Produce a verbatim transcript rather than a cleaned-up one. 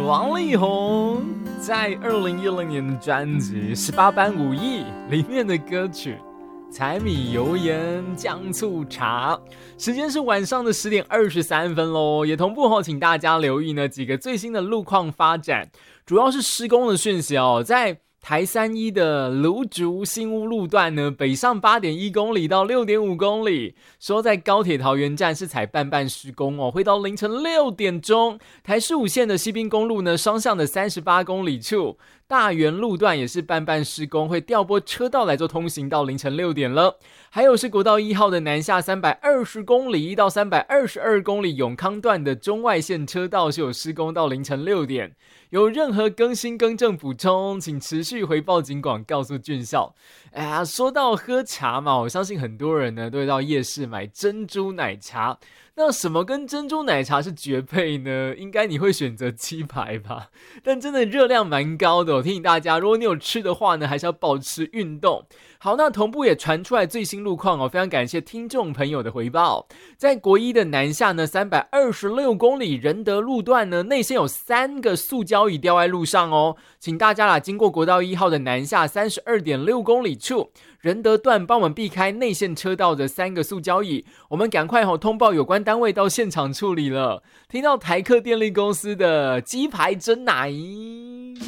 王力宏在二零一零年的专辑《十八般武艺》里面的歌曲柴米油盐酱醋茶。时间是晚上的十点二十三分咯，也同步后请大家留意呢几个最新的路况发展，主要是施工的讯息哦。在台三一的芦竹新屋路段呢，北上 八点一公里到 六点五公里，说在高铁桃园站是采半半施工哦，会到凌晨六点钟。台十五线的西滨公路呢，双向的三十八公里处，大园路段也是半半施工，会调拨车道来做通行到凌晨六点了。还有是国道一号的南下三百二十公里到三百二十二公里永康段的中外线车道是有施工到凌晨六点。有任何更新更正补充，请持续回报警广告诉俊孝。哎呀，说到喝茶嘛，我相信很多人呢都会到夜市买珍珠奶茶。那什么跟珍珠奶茶是绝配呢？应该你会选择鸡排吧？但真的热量蛮高的哦，提醒大家，如果你有吃的话呢，还是要保持运动。好，那同步也传出来最新路况哦，非常感谢听众朋友的回报。在国一的南下呢，三百二十六公里仁德路段呢，内线有三个塑胶椅掉在路上哦，请大家啦，经过国道一号的南下 三十二点六公里处，仁德段帮我们避开内线车道的三个塑胶椅，我们赶快、哦、通报有关单位到现场处理了。听到台客电力公司的鸡排珍奶。